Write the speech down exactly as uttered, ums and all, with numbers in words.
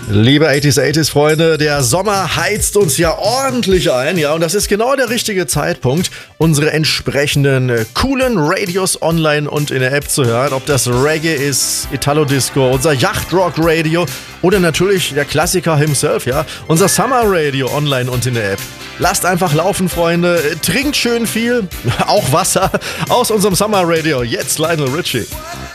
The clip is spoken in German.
Liebe achtziger, achtziger Freunde, der Sommer heizt uns ja ordentlich ein, ja, und das ist genau der richtige Zeitpunkt, unsere entsprechenden äh, coolen Radios online und in der App zu hören, ob das Reggae ist, Italo-Disco, unser Yachtrock-Radio oder natürlich der Klassiker himself, ja, unser Summer-Radio online und in der App. Lasst einfach laufen, Freunde, trinkt schön viel, auch Wasser, aus unserem Summer-Radio, jetzt Lionel Richie.